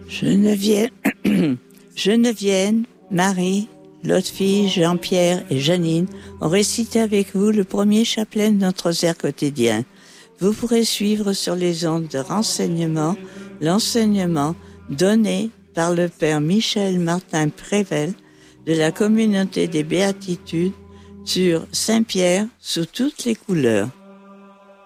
Geneviève, Geneviève, Marie, l'autre fille, Jean-Pierre et Janine ont récité avec vous le premier chapelet de notre rosaire quotidien. Vous pourrez suivre sur les ondes de renseignement l'enseignement donné par le Père Michel Martin Prével de la communauté des Béatitudes sur Saint-Pierre sous toutes les couleurs.